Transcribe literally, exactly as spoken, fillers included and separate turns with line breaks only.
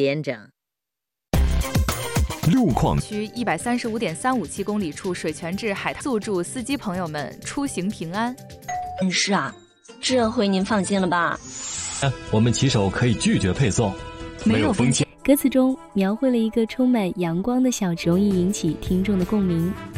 严整。
路况
区一百三十五点三五七公里处水泉至海棠，速祝司机朋友们出行平安。
嗯，是啊，这回您放心了吧？
我们骑手可以拒绝配送，没有风险。
歌词中描绘了一个充满阳光的小城，容易引起听众的共鸣。